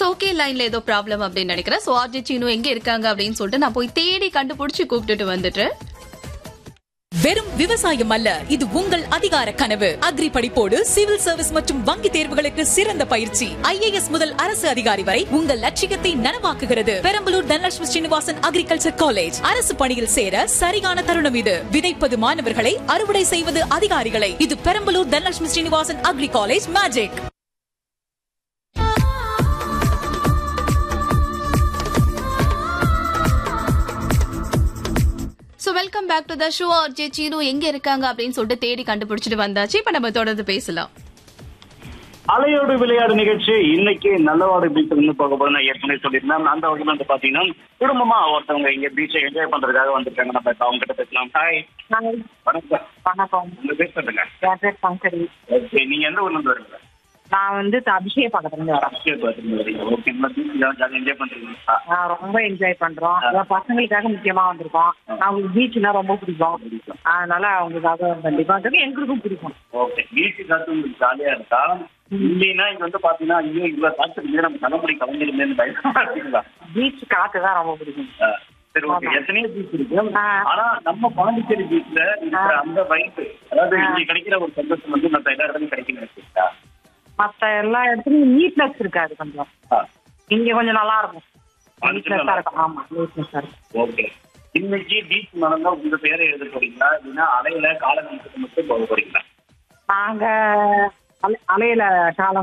Okay லைன்ல ஏதோ problem அப்படின்னு நினைக்கிறேன். சோ ஆர்ஜே சீனு எங்க இருக்காங்க அப்படின்னு சொல்லிட்டு நான் போய் தேடி கண்டுபிடிச்சு கூப்பிட்டுட்டு வந்துட்டு. வெறும் விவசாயம் அல்ல, இது உங்கள் அதிகார கனவு. அக்ரி படிப்போடு சிவில் சர்வீஸ் மற்றும் வங்கி தேர்வுகளுக்கு சிறந்த பயிற்சி. IAS முதல் அரசு அதிகாரி வரை உங்கள் லட்சியத்தை நனவாக்குகிறது. Perambalur Dhanalakshmi Srinivasan agriculture college. அரசு பணியில் சேர சரியான தருணம் இது. விதைப்பது மாணவர்களை, அறுவடை செய்வது அதிகாரிகளை. இது Perambalur Dhanalakshmi Srinivasan agri college magic. So welcome back to the show. RJ Seenu எங்க இருக்காங்க அப்படின்னு சொல்லிட்டு தேடி கண்டுபிடிச்சிட்டு வந்தாச்சு. இப்ப நம்ம தொடர்ந்து பேசலாம். அலையோடு விளையாடு நிகழ்ச்சி இன்னைக்கு நல்லவாடு பீச் போக போது நான் ஏற்கனவே சொல்லியிருந்தேன். அந்த வகையில் வந்து பாத்தீங்கன்னா குடும்பமா ஒருத்தவங்க இங்க பீச்சை என்ஜாய் பண்றதுக்காக வந்திருக்காங்க. நம்ம அவங்க கிட்ட பேசலாம். ஹாய். வணக்கம். வணக்கம். உங்க பேர் சொல்லுங்க. என் பேர் பங்கரி. ஓகே, நீங்க எந்த ஊர்ல இருந்து வரீங்க? நான் வந்து அபிஷேக் பக்கத்துல இருந்து வரேன். ஓகே, ஜாலியா என்ஜாய் பண்றீங்களா? நான் ரொம்ப என்ஜாய் பண்றோம். பசங்களுக்காக முக்கியமா வந்திருக்கோம். அவங்களுக்கு பீச்னா ரொம்ப பிடிக்கும். அதனால அவங்களுக்காக கண்டிப்பா எங்களுக்கும் பிடிக்கும். ஓகே, பீச்சு காத்து உங்களுக்கு ஜாலியா இருக்கா? இல்லைன்னா இங்க வந்து பாத்தீங்கன்னா ஐயோ இவ்வளவு காத்து நம்ம தலைமுறை கலந்துருந்தேன்னு பயமா? பீச் காத்து தான் ரொம்ப பிடிக்கும். சரி, ஓகே. எத்தனையோ பீச் இருக்கு. ஆனா நம்ம பாண்டிச்சேரி பீச்ல இருக்கிற அந்த வைப்பு, அதாவது இங்க கிடைக்கிற ஒரு சந்தோஷம் வந்து மற்ற எல்லா இடத்துலயும் கிடைக்கல. மத்த எல்லா இடத்துலயும் நீட்னஸ் இருக்காது. கொஞ்சம் இங்க கொஞ்சம் நல்லா இருக்கும். நீட்னஸா இருக்கும். ஆமா, நீட்னஸா இருக்கும். ஓகே, இன்னைக்கு பீச் நடந்தா உங்க பேரை எழுத போறீங்களா இல்லைன்னா அலையில கால நிமிஷத்துக்கு மட்டும் போக போறீங்களா? நாங்க அலையில கால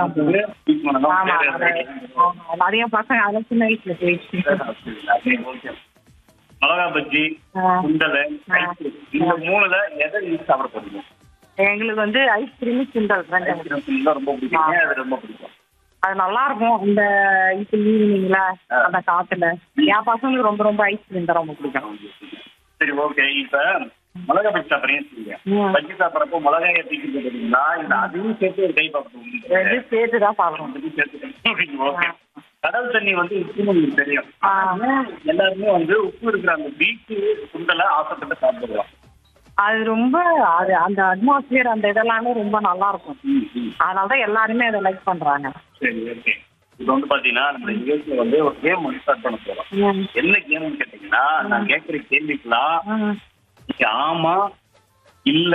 நிறைய பசங்க அதெல்லாம் சின்ன வயசுல போயிடுச்சு. மிளகா பஜ்ஜி, சுண்டல், இந்த மூணுல எதை நீங்க சாப்பிட போறீங்க? எங்களுக்கு வந்து ஐஸ்கிரீம், சுண்டல் ரொம்ப பிடிக்கும். அது ரொம்ப பிடிக்கும். அது நல்லா இருக்கும். இந்த இப்ப ஈவினிங்ல அந்த காத்துல என் பசங்களுக்கு ரொம்ப ரொம்ப ஐஸ்கிரீம் தான் ரொம்ப பிடிக்கும். சரி, ஓகே. இப்ப மிளகா பஜ்ஜி சாப்பிட்றீங்க. பஜ்ஜி சாப்பிட்றப்போ மிளகாயை தூக்கி போட்டுருக்கீங்களா இல்ல அதையும் சேர்த்து ஒரு கை பார்க்கணும்? சேர்த்துதான் சாப்பிடணும். ஓகே. கடல் தண்ணி வந்து உப்புன்னு உங்களுக்கு தெரியும். எல்லாருமே வந்து உப்பு இருக்கிற அந்த பீச்சு சுண்டலை ஆசைப்பட்டு சாப்பிடுவோம். அது ரொம்ப அது அந்த அட்மாஸ்பியர் அந்த இதெல்லாமே ரொம்ப நல்லா இருக்கும். அதனாலதான் எல்லாருமே அதை லைக் பண்றாங்க. சரி, ஓகே. இப்ப வந்து பாத்தீங்கன்னா நம்ம நிகழ்ச்சியில வந்து ஒரு கேம் வந்து ஸ்டார்ட் பண்ண போறோம். என்ன கேம்னு கேட்டீங்கன்னா, நான் கேட்கிற கேள்விக்கெல்லாம் நீங்க ஆமா இல்ல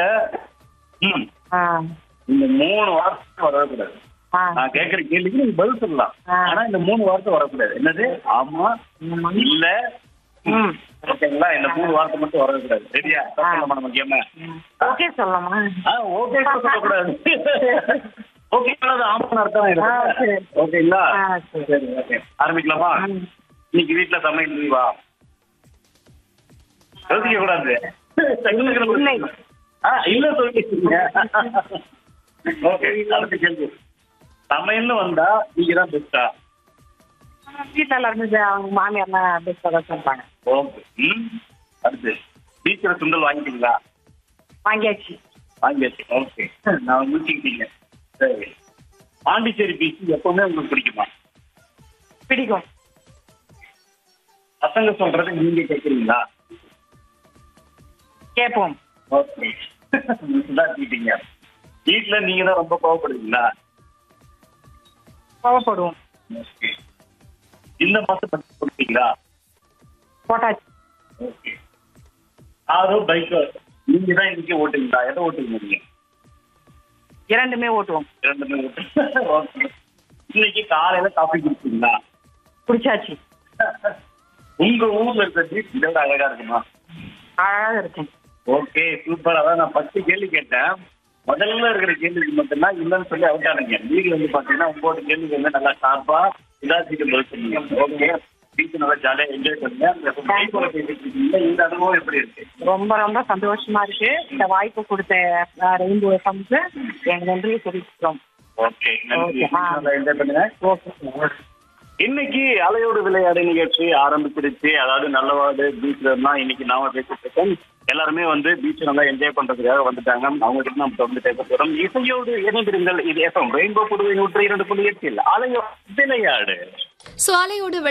இந்த 3 வார்த்தை வரக்கூடாது. நான் கேட்கிற கேள்விக்கு நீங்க பதில் சொல்லலாம். ஆனா இந்த 3 வார்த்தை வரக்கூடாது. என்னது? ஆமா இல்ல ஓகேங்களா? இந்த 3 வார்த்தை மட்டும் வரக்கூடாது. சரியா? சொல்லலாமா நம்ம கேம? ஓகே சொல்லலாமா? ஓகே சொல்லக்கூடாது. ஓகே, ஆமான்னு அர்த்தம் இருக்கு. ஓகேங்களா? சரி, ஓகே. ஆரம்பிக்கலாமா? இன்னைக்கு வீட்டுல சமையல் லீவா? யோசிக்க கூடாது. இல்ல சொல்லிட்டீங்க. ஓகே, அடுத்த கேள்வி. சமையல்னு வந்தா நீங்க தான் பெஸ்டா? வீட்டுல எல்லாருமே அவங்க மாமியார் பெஸ்டா தான் சொல்றாங்க. ஓகே. அடுத்து பீச்ல சுண்டல் வாங்கிட்டீங்களா? வாங்கியாச்சு. ஓகே, நான் முடிச்சுக்கிட்டீங்க. சரி, பாண்டிச்சேரி பீச் எப்பவுமே உங்களுக்கு பிடிக்குமா? பிடிக்கும். பசங்க சொல்றது நீங்க கேட்குறீங்களா? கேட்போம். ஓகே, சொல்லிட்டீங்க. வீட்டுல நீங்க தான் ரொம்ப கோவப்படுவீங்களா? கோவப்படுவோம். ஓகே. இந்த மாசம் போட்டீங்களா? போட்டாச்சு. ஓகே. காரோ பைக்கோ நீங்க தான் இன்னைக்கு ஓட்டுவீங்களா? எதை ஓட்டுவீங்க நீங்க? இரண்டுமே ஓட்டுவோம். இரண்டுமே ஓட்டு. ஓகே. இன்னைக்கு காலையில காஃபி குடிச்சீங்களா? குடிச்சாச்சு. உங்க ஊர்ல இருக்கிற பீச் இதோட அழகா இருக்குமா? அழகா இருக்கும். Okay, super. அதான் நான் 10 கேள்வி கேட்டேன். முதல்ல இருக்கிற கேள்விக்கு மட்டும்தான் இல்லைன்னு சொல்லி அவுட் ஆனீங்க. நீங்க வந்து பாத்தீங்கன்னா 9 கேள்விக்கு வந்து நல்லா ஷார்ப்பா இதாச்சிட்டு பதில் சொன்னீங்க. ஓகே, பீச் நல்லா ஜாலியா என்ஜாய் பண்ணுங்க. இந்த அனுபவம் எப்படி இருக்கு? ரொம்ப ரொம்ப சந்தோஷமா இருக்கு. இந்த வாய்ப்பு கொடுத்த ரெயின்போ எஃப்எம்க்கு எங்க நன்றியை தெரிவிக்கிறோம். ஓகே, என்ஜாய் பண்ணுங்க. ஓகே. இன்னைக்கு அலையோடு விளையாடு நிகழ்ச்சி ஆரம்பிச்சிருச்சு. அதாவது நல்லவாடு பீச்ல தான் இன்னைக்கு நாம பேசிட்டு இருக்கோம். எல்லாருமே வந்து பீச் நல்லா என்ஜாய் பண்றதுக்காக வந்துட்டாங்க. அவங்க கிட்ட நம்ம தொடர்ந்து பேச போறோம். இசையோடு இணைந்திருங்கள். இது எஃப்எம் ரெயின்போ புதுவை 102.8 அலையோடு விளையாடு. சோ அலையோடு